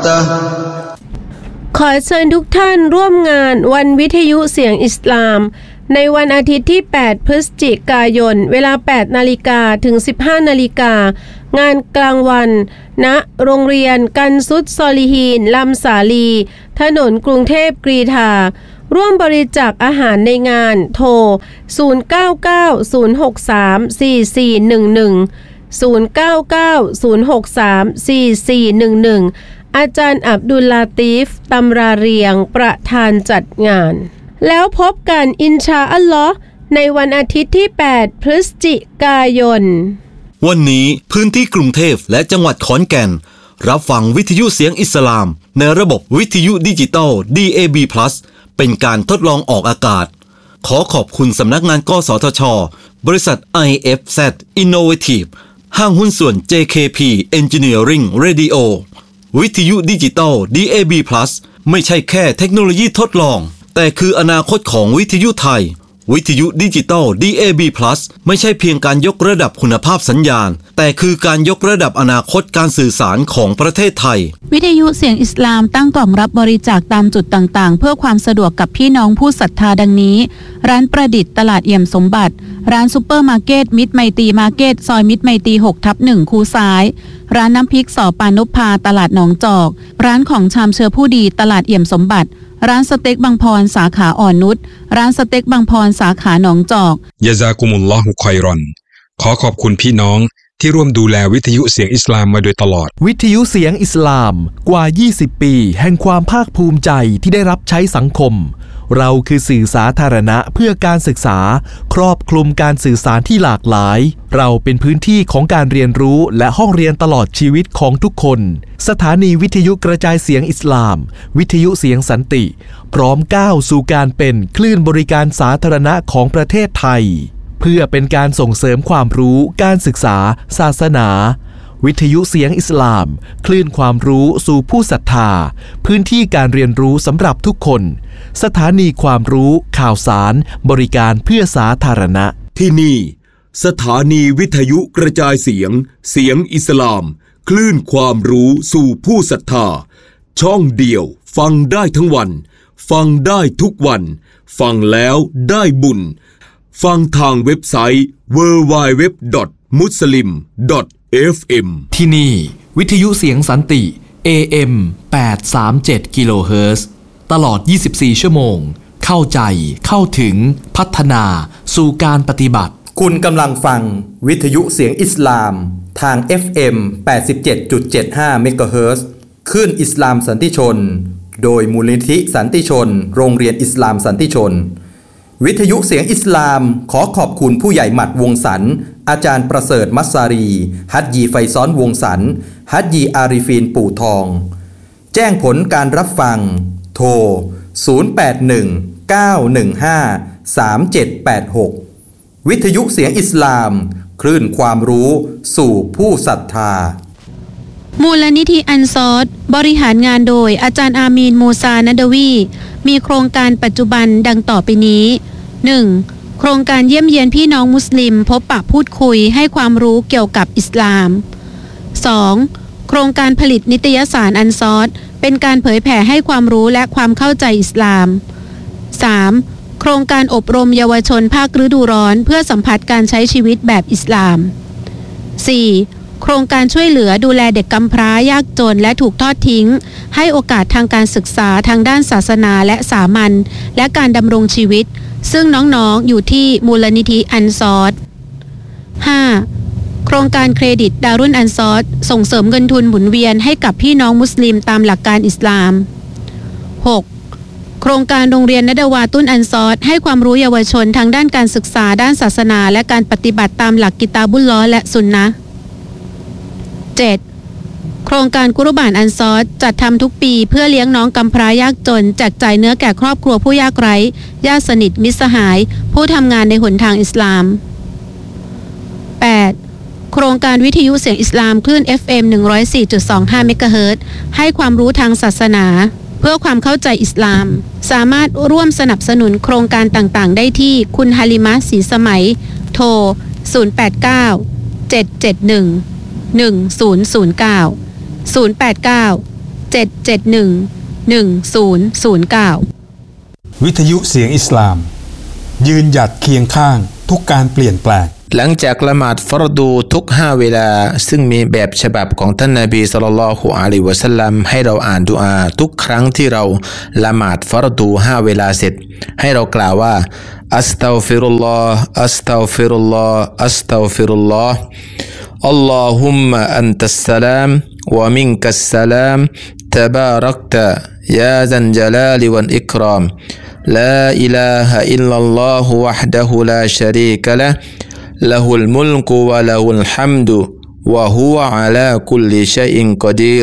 وبركاته ขอเชิญทุกท่านร่วมงานวันวิทยุเสียงอิสลามในวันอาทิตย์ที่ 8 พฤศจิกายน เวลา 8 นาฬิกาถึง 15 นาฬิกางานกลางวันณโรงเรียนกันซุดซอลิฮีนลำสาลีถนนกรุงเทพกรีฑาร่วมบริจาคอาหารในงานโทร 0990634411 อาจารย์อับดุลลาตีฟตำราเรียงประธานจัดงานแล้วพบกันอินชาอัลลอฮ์ในวันอาทิตย์ที่ 8 พฤศจิกายนวันนี้พื้นที่กรุงเทพและจังหวัดขอนแก่นรับฟังวิทยุเสียงอิสลามในระบบวิทยุดิจิตอล DAB+ เป็นการทดลองออกอากาศขอขอบคุณสำนักงานกสทช.บริษัท IFZ Innovative ห้างหุ้นส่วน JKP Engineering Radio วิทยุดิจิตอล DAB+ ไม่ใช่แค่เทคโนโลยีทดลองแต่คืออนาคตของวิทยุไทยวิทยุดิจิตอล DAB+ ไม่ใช่เพียงการยกระดับคุณภาพสัญญาณแต่คือการยกระดับอนาคตการสื่อสารของประเทศไทยวิทยุเสียงอิสลามตั้งกล่องรับบริจาคตามจุดต่างๆเพื่อความสะดวกกับพี่น้องผู้ศรัทธาดังนี้ร้านประดิษฐ์ตลาดเอี่ยมสมบัติร้านซุปเปอร์มาร์เก็ตมิตรไมตรีมาร์เก็ตซอยมิตรไมตรี 6/1 คูซ้ายร้านน้ำพริกสอปานพพาตลาดหนองจอกร้านของชามเชื้อผู้ดีตลาดเอี่ยมสมบัติร้านสเต็กบางพรสาขาอ่อนนุชร้านสเต็กบางพรสาขาหนองจอกยะซากุมุลลอฮุค็อยรอนขอขอบคุณพี่น้องที่ร่วมดูแลวิทยุเสียงอิสลามมาโดยตลอดวิทยุเสียงอิสลามกว่า20ปีแห่งความภาคภูมิใจที่ได้รับใช้สังคมเราคือสื่อสาธารณะเพื่อการศึกษาครอบคลุมการสื่อสารที่หลากหลายเราเป็นพื้นที่ของการเรียนรู้และห้องเรียนตลอดชีวิตของทุกคนสถานีวิทยุกระจายเสียงอิสลามวิทยุเสียงสันติพร้อมก้าวสู่การเป็นคลื่นบริการสาธารณะของประเทศไทยเพื่อเป็นการส่งเสริมความรู้การศึกษาศาสนาวิทยุเสียงอิสลามคลื่นความรู้สู่ผู้ศรัทธาพื้นที่การเรียนรู้สำหรับทุกคนสถานีความรู้ข่าวสารบริการเพื่อสาธารณะที่นี่สถานีวิทยุกระจายเสียงอิสลามคลื่นความรู้สู่ผู้ศรัทธาช่องเดียวฟังได้ทั้งวันฟังได้ทุกวันฟังแล้วได้บุญฟังทางเว็บไซต์ www.muslim.fm ที่นี่วิทยุเสียงสันติ AM 837 กิโลเฮิรตซ์ตลอด24ชั่วโมงเข้าใจเข้าถึงพัฒนาสู่การปฏิบัติคุณกำลังฟังวิทยุเสียงอิสลามทาง FM 87.75 เมกะเฮิรตซ์คลื่นอิสลามสันติชนโดยมูลนิธิสันติชนโรงเรียนอิสลามสันติชนวิทยุเสียงอิสลามขอขอบคุณผู้ใหญ่หมัดวงสรรอาจารย์ประเสริฐมัสซารีฮัจญีไฟซ้อนวงสรรฮัจญีอาริฟีนปู่ทองแจ้งผลการรับฟังโทร 0819153786 วิทยุเสียงอิสลามคลื่นความรู้สู่ผู้ศรัทธามูลนิธิอันซอรบริหารงานโดยอาจารย์อามีนมูซานัดวีมีโครงการปัจจุบันดังต่อไปนี้ 1. โครงการเยี่ยมเยียนพี่น้องมุสลิมพบปะพูดคุยให้ความรู้เกี่ยวกับอิสลาม 2. โครงการผลิตนิตยสารอันซอรเป็นการเผยแผ่ให้ความรู้และความเข้าใจอิสลาม 3. โครงการอบรมเยาวชนภาคฤดูร้อนเพื่อสัมผัสการใช้ชีวิตแบบอิสลาม 4. โครงการช่วยเหลือดูแลเด็กกำพร้ายากจนและถูกทอดทิ้งให้โอกาสทางการศึกษาทางด้านศาสนาและสามัญและการดำรงชีวิตซึ่งน้องๆอยู่ที่มูลนิธิอันซอร 5. โครงการเครดิตดารุนอันซอรส่งเสริมเงินทุนหมุนเวียนให้กับพี่น้องมุสลิมตามหลักการอิสลาม 6. โครงการโรงเรียนนดาวาตุนอันซอรให้ความรู้เยาวชนทางด้านการศึกษาด้านศาสนาและการปฏิบัติตามหลักกิตาบุลลอฮ์และซุนนะห์ 7. โครงการกุรบานอันซอรจัดทำทุกปีเพื่อเลี้ยงน้องกำพร้ายากจนแจกจ่ายเนื้อแก่ครอบครัวผู้ยากไร้ญาติสนิทมิตรสหายผู้ทำงานในหนทางอิสลาม 8. โครงการวิทยุเสียงอิสลามคลื่น FM 104.25 เมกะเฮิรตซ์ให้ความรู้ทางศาสนาเพื่อความเข้าใจอิสลามสามารถร่วมสนับสนุนโครงการต่างๆได้ที่คุณฮาลิมะศรีสมัยโทร 089 771 1009 089 วิทยุเสียงอิสลามยืนหยัดเคียงข้างทุกการเปลี่ยนแปลงหลังจากละหมาดฟรดูทุก5เวลาซึ่งมีแบบฉบับของท่านนบีศ็อลลัลลอฮุอะลัยฮิวะซัลลัมให้เราอ่านดุอาทุกครั้งที่เราละหมาดฟรดู5เวลาเสร็จให้เรากล่าวว่าอัสตัฆฟิรุลลอฮ์อัสตัฆฟิรุลลอฮ์อัสตัฆฟิรุลลอฮ์อัลลอฮุมมะอันตัสสลามวะมินกัสสลามตะบารักตะยาซัลญะลาลิวัลอิกรามลาอิลาฮะอิลลัลลอฮุวะห์ดะฮูลาชะรีกะละห์له الملك وله الحمد وهو على كل شيء قدير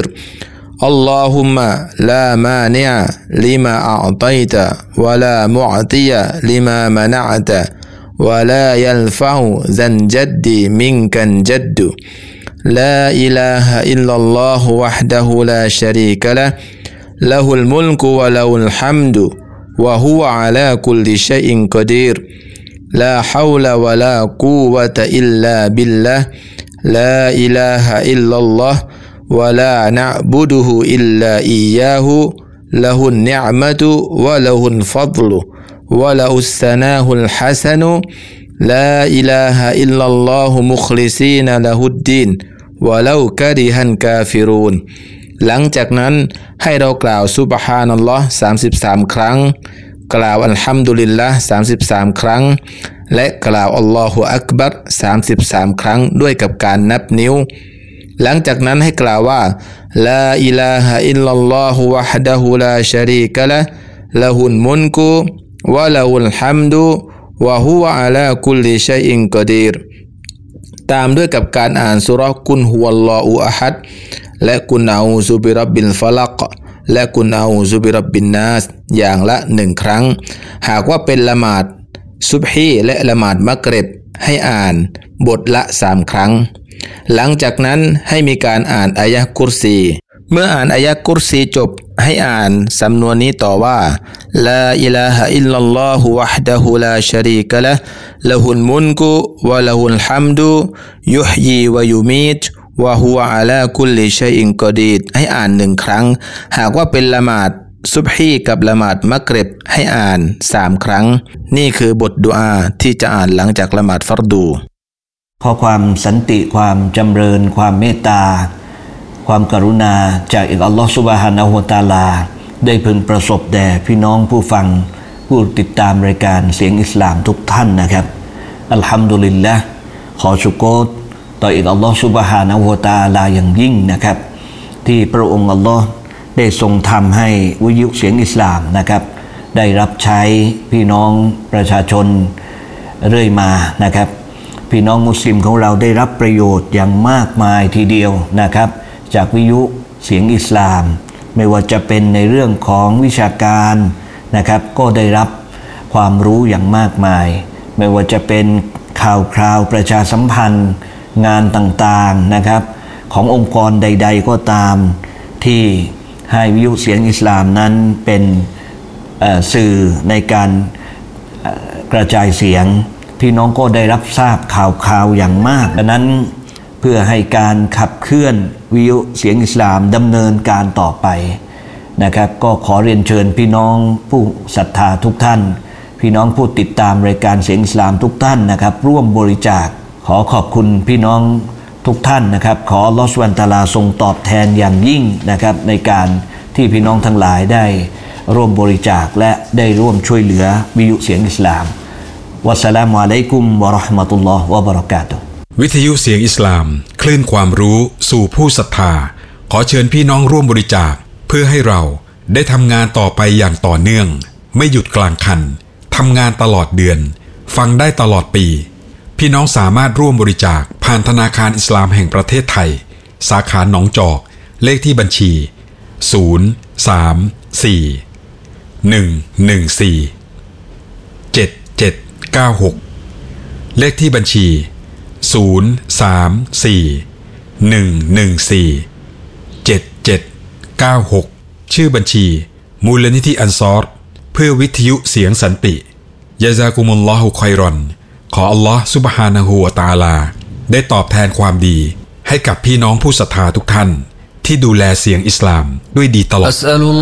اللهم لا مانع لما أعطيت ولا معطي لما منعت ولا ينفع ذا الجد منك الجد لا إله إلا الله وحده لا شريك له له الملك وله الحمد وهو على كل شيء قدير لا حول ولا قوة إلا بالله لا إله إلا الله ولا نعبده إلا إياه له النعمة وله الفضل وله الثناء الحسن لا إله إلا الله مخلصين له الدين ولو كره الكافرون หลังจากนั้นให้เรากล่าวซุบฮานัลลอฮ์33ครั้งกล่าวอัลฮัมดุลิลละห์33ครั้งและกล่าวอัลลอฮุอักบัร33ครั้งด้วยกับการนับนิ้วหลังจากนั้นให้กล่าวว่าลาอิลาฮะอิลลัลลอฮุวะห์ดะฮูลาชะรีกะละห์ละฮุลมุลกุวะละฮุลฮัมดุวะฮุวะอะลาคุลลิชัยอินกอดีรตามด้วยกับการอ่านซูเราะห์กุลฮุวัลลอฮุอะฮัดและกุลอาอูซุบิร็อบบิลฟะลักและกุลอาอูซุบิร็อบบินนาสอย่างละ1ครั้งหากว่าเป็นละหมาดซุบฮีและละหมาดมักริบให้อ่านบทละ3ครั้งหลังจากนั้นให้มีการอ่านอายะห์กุรซีเมื่ออ่านอายะห์กุรซีจบให้อ่านสำนวนนี้ต่อว่าลาอิลาฮะอิลลัลลอฮุวะห์ดะฮูลาชะรีกะละห์ละฮุลมุลกุวะละฮุลฮัมดุยุฮยีวะยุมีตวะฮุวะอะลาคุลลิชัยอินกอดีรให้อ่าน1ครั้งหากว่าเป็นละหมาดซุบฮีกับละหมาดมักริบให้อ่าน3ครั้งนี่คือบทดุอาที่จะอ่านหลังจากละหมาดฟัรดูขอความสันติความจำเริญความเมตตาความกรุณาจากอัลลอฮฺซุบฮานะฮูวะตะอาลาได้พึงประสบแด่พี่น้องผู้ฟังผู้ติดตามรายการเสียงอิสลามทุกท่านนะครับอัลฮัมดุลิลละห์ขอชุกรต่ออัลลอฮฺซุบฮานะฮูวะตะอาลาอย่างยิ่งนะครับที่พระองค์อัลลอฮฺได้ทรงทำให้วิทยุเสียงอิสลามนะครับได้รับใช้พี่น้องประชาชนเรื่อยมานะครับพี่น้องมุสลิมของเราได้รับประโยชน์อย่างมากมายทีเดียวนะครับจากวิทยุเสียงอิสลามไม่ว่าจะเป็นในเรื่องของวิชาการนะครับก็ได้รับความรู้อย่างมากมายไม่ว่าจะเป็นข่าวคราวประชาสัมพันธ์งานต่างๆนะครับขององค์กรใดๆก็ตามที่ให้วิทยุเสียงอิสลามนั้นเป็นสื่อในการกระจายเสียงพี่น้องก็ได้รับทราบข่าวอย่างมากดังนั้นเพื่อให้การขับเคลื่อนวิทยุเสียงอิสลามดำเนินการต่อไปนะครับก็ขอเรียนเชิญพี่น้องผู้ศรัทธาทุกท่านพี่น้องผู้ติดตามรายการเสียงอิสลามทุกท่านนะครับร่วมบริจาคขอขอบคุณพี่น้องทุกท่านนะครับขออัลเลาะห์ซุบฮานะฮูวะตะอาลาทรงตอบแทนอย่างยิ่งนะครับในการที่พี่น้องทั้งหลายได้ร่วมบริจาคและได้ร่วมช่วยเหลือวิทยุเสียงอิสลามวัสสลามุอะลัยกุมวะเราะห์มะตุลลอฮ์วะบะเราะกาตุฮ์วิทยุเสียงอิสลามคลื่นความรู้สู่ผู้ศรัทธาขอเชิญพี่น้องร่วมบริจาคเพื่อให้เราได้ทำงานต่อไปอย่างต่อเนื่องไม่หยุดกลางคันทำงานตลอดเดือนฟังได้ตลอดปีพี่น้องสามารถร่วมบริจาคผ่านธนาคารอิสลามแห่งประเทศไทยสาขาหนองจอกเลขที่บัญชี034-114-7796เลขที่บัญชี034-114-7796ชื่อบัญชีมูลนิธิอันซอรเพื่อวิทยุเสียงสันติยะซากุมุลลอฮุค็อยรอนขออัลลอฮฺซุบฮานะฮูวะตะอาลาได้ตอบแทนความดีให้กับพี่น้องผู้ศรัทธาทุกท่านที่ดูแลเสียงอิสลามด้วยดีตลอด